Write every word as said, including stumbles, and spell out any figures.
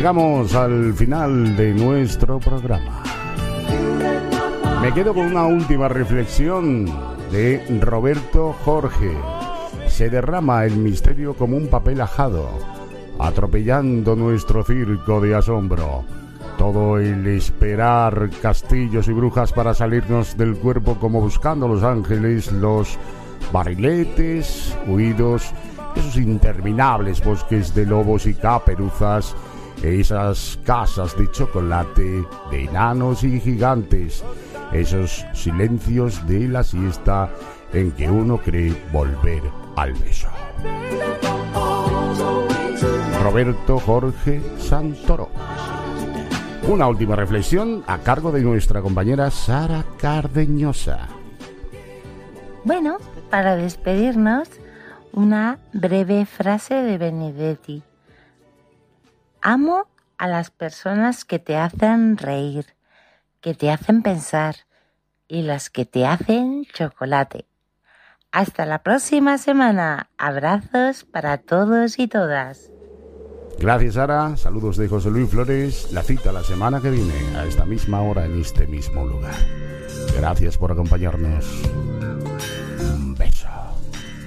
Llegamos al final de nuestro programa. Me quedo con una última reflexión de Roberto Jorge. Se derrama el misterio como un papel ajado, atropellando nuestro circo de asombro. Todo el esperar castillos y brujas para salirnos del cuerpo como buscando los ángeles, los barriletes, huidos, esos interminables bosques de lobos y caperuzas, esas casas de chocolate, de enanos y gigantes, esos silencios de la siesta en que uno cree volver al beso. Roberto Jorge Santoro. Una última reflexión a cargo de nuestra compañera Sara Cardeñosa. Bueno, para despedirnos, una breve frase de Benedetti. Amo a las personas que te hacen reír, que te hacen pensar y las que te hacen chocolate. Hasta la próxima semana. Abrazos para todos y todas. Gracias, Sara. Saludos de José Luis Flores. La cita la semana que viene, a esta misma hora, en este mismo lugar. Gracias por acompañarnos.